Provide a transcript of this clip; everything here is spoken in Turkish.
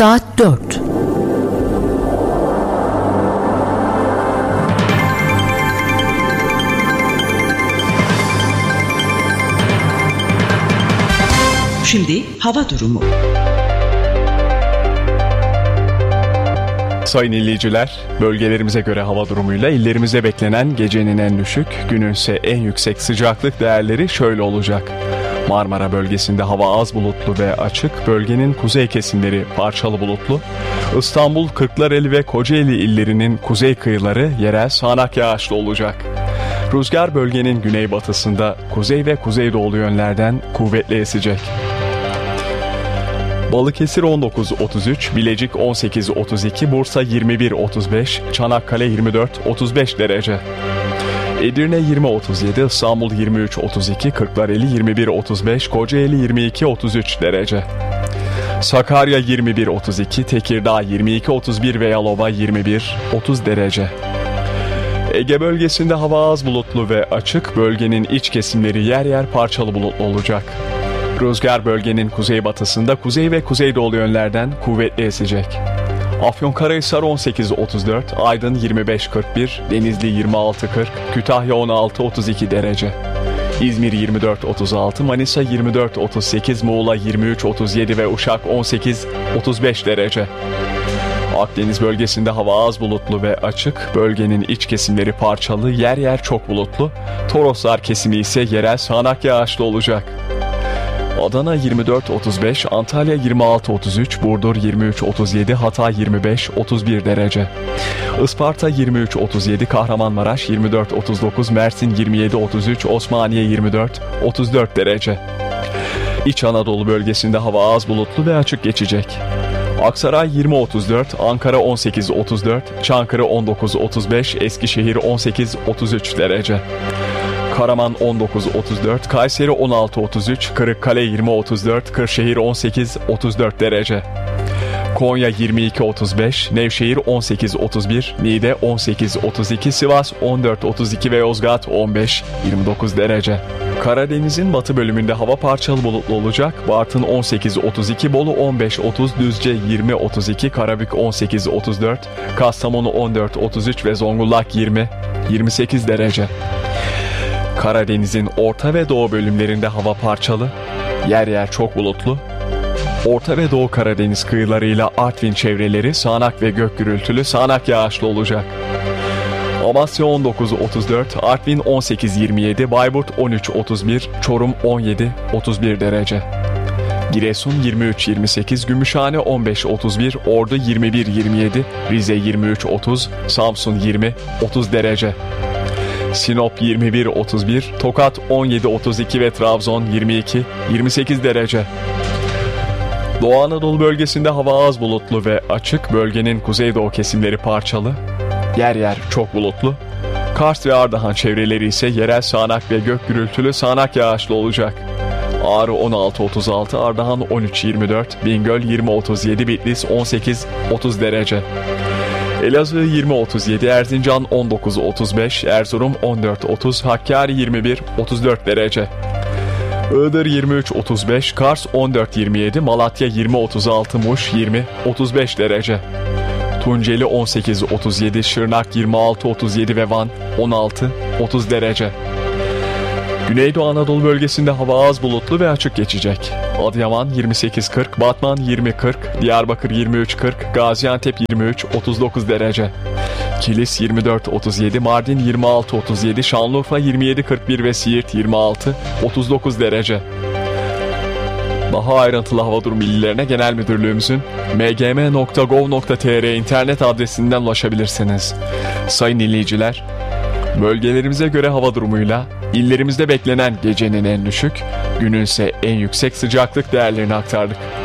Saat 4. Şimdi hava durumu. Sayın dinleyiciler, bölgelerimize göre hava durumuyla illerimize beklenen gecenin en düşük, günün ise en yüksek sıcaklık değerleri şöyle olacak. Marmara bölgesinde hava az bulutlu ve açık, bölgenin kuzey kesimleri parçalı bulutlu. İstanbul, Kırklareli ve Kocaeli illerinin kuzey kıyıları yerel sağanak yağışlı olacak. Rüzgar bölgenin güneybatısında kuzey ve kuzeydoğu yönlerden kuvvetli esecek. Balıkesir 19-33, Bilecik 18-32, Bursa 21-35, Çanakkale 24-35 derece. Edirne 20-37, İstanbul 23-32, Kırklareli 21-35, Kocaeli 22-33 derece. Sakarya 21-32, Tekirdağ 22-31 ve Yalova 21-30 derece. Ege bölgesinde hava az bulutlu ve açık, bölgenin iç kesimleri yer yer parçalı bulutlu olacak. Rüzgar bölgenin kuzeybatısında kuzey ve kuzeydoğu yönlerden kuvvetli esecek. Afyonkarahisar 18-34, Aydın 25-41, Denizli 26-40, Kütahya 16-32 derece. İzmir 24-36, Manisa 24-38, Muğla 23-37 ve Uşak 18-35 derece. Akdeniz bölgesinde hava az bulutlu ve açık, bölgenin iç kesimleri parçalı, yer yer çok bulutlu, Toroslar kesimi ise yerel sağanak yağışlı olacak. Adana 24-35, Antalya 26-33, Burdur 23-37, Hatay 25-31 derece. Isparta 23-37, Kahramanmaraş 24-39, Mersin 27-33, Osmaniye 24-34 derece. İç Anadolu bölgesinde hava az bulutlu ve açık geçecek. Aksaray 20-34, Ankara 18-34, Çankırı 19-35, Eskişehir 18-33 derece. Karaman 19-34, Kayseri 16-33, Kırıkkale 20-34, Kırşehir 18-34 derece. Konya 22-35, Nevşehir 18-31, Niğde 18-32, Sivas 14-32 ve Yozgat 15-29 derece. Karadeniz'in batı bölümünde hava parçalı bulutlu olacak. Bartın 18-32, Bolu 15-30, Düzce 20-32, Karabük 18-34, Kastamonu 14-33 ve Zonguldak 20-28 derece. Karadeniz'in orta ve doğu bölümlerinde hava parçalı, yer yer çok bulutlu. Orta ve Doğu Karadeniz kıyılarıyla Artvin çevreleri sağanak ve gök gürültülü sağanak yağışlı olacak. Amasya 19-34, Artvin 18-27, Bayburt 13-31, Çorum 17-31 derece. Giresun 23-28, Gümüşhane 15-31, Ordu 21-27, Rize 23-30, Samsun 20-30 derece. Sinop 21-31, Tokat 17-32 ve Trabzon 22-28 derece. Doğu Anadolu bölgesinde hava az bulutlu ve açık, bölgenin kuzeydoğu kesimleri parçalı, yer yer çok bulutlu. Kars ve Ardahan çevreleri ise yerel sağanak ve gök gürültülü sağanak yağışlı olacak. Ağrı 16-36, Ardahan 13-24, Bingöl 20-37, Bitlis 18-30 derece. Elazığ 20-37, Erzincan 19-35, Erzurum 14-30, Hakkari 21-34 derece. Iğdır 23-35, Kars 14-27, Malatya 20-36, Muş 20-35 derece. Tunceli 18-37, Şırnak 26-37 ve Van 16-30 derece. Güneydoğu Anadolu bölgesinde hava az bulutlu ve açık geçecek. Adıyaman 28-40, Batman 20-40, Diyarbakır 23-40, Gaziantep 23-39 derece. Kilis 24-37, Mardin 26-37, Şanlıurfa 27-41 ve Siirt 26-39 derece. Daha ayrıntılı hava durumu bilgilerine Genel Müdürlüğümüzün mgm.gov.tr internet adresinden ulaşabilirsiniz. Sayın dinleyiciler, bölgelerimize göre hava durumuyla illerimizde beklenen gecenin en düşük, günün ise en yüksek sıcaklık değerlerini aktardık.